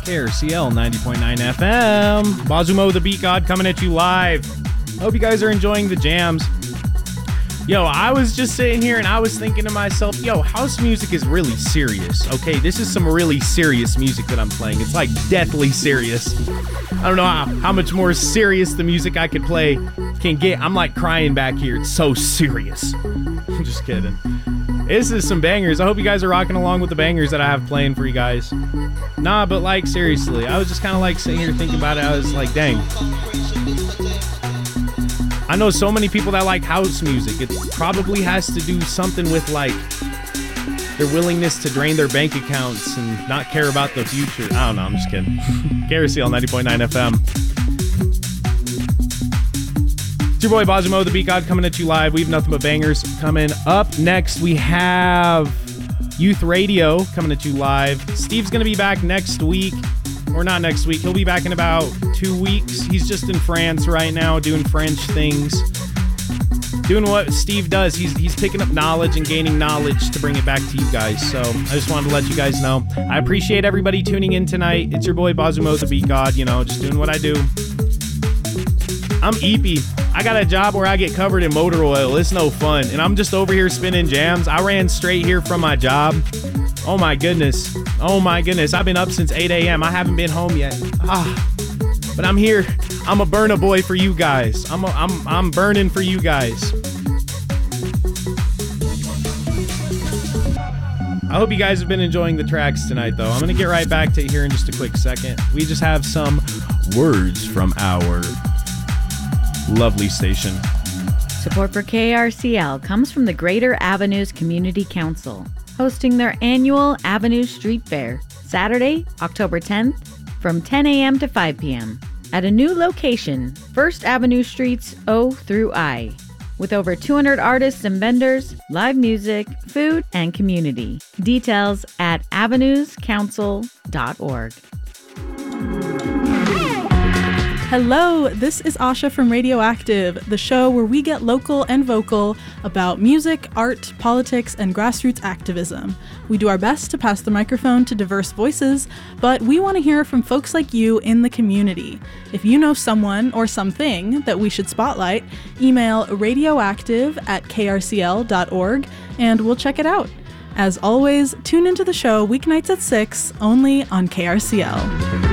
KRCL 90.9 FM. Bazumo the Beat God coming at you live. Hope you guys are enjoying the jams. Yo, I was just sitting here and I was thinking to myself, yo, house music is really serious. Okay, this is some really serious music that I'm playing. It's like deathly serious. I don't know how much more serious the music I could play can get. I'm like crying back here. It's so serious. I'm just kidding. This is some bangers. I hope you guys are rocking along with the bangers that I have playing for you guys. Nah, but like seriously, I was just kind of like sitting here thinking about it. I was like, dang. I know so many people that like house music. It probably has to do something with like their willingness to drain their bank accounts and not care about the future. I don't know. I'm just kidding. KRCL 90.9 FM. It's your boy Bazumo, the Beat God, coming at you live. We have nothing but bangers coming up. Next, we have Youth Radio coming at you live. Steve's going to be back next week. Or not next week. He'll be back in about 2 weeks. He's just in France right now doing French things. Doing what Steve does. He's picking up knowledge and gaining knowledge to bring it back to you guys. So I just wanted to let you guys know. I appreciate everybody tuning in tonight. It's your boy Bazumo, the Beat God. You know, just doing what I do. I'm Eepy. I got a job where I get covered in motor oil. It's no fun. And I'm just over here spinning jams. I ran straight here from my job. Oh my goodness. Oh my goodness. I've been up since 8 a.m. I haven't been home yet. But I'm here. I'm a burner boy for you guys. I'm burning for you guys. I hope you guys have been enjoying the tracks tonight though. I'm going to get right back to it here in just a quick second. We just have some words from our lovely station. Support for KRCL comes from the Greater Avenues Community Council, hosting their annual Avenues Street Fair, Saturday, October 10th, from 10 a.m. to 5 p.m. at a new location, First Avenue Streets O through I, with over 200 artists and vendors, live music, food, and community. Details at avenuescouncil.org. Hello, this is Asha from Radioactive, the show where we get local and vocal about music, art, politics, and grassroots activism. We do our best to pass the microphone to diverse voices, but we want to hear from folks like you in the community. If you know someone or something that we should spotlight, email radioactive@krcl.org and we'll check it out. As always, tune into the show weeknights at 6, only on KRCL.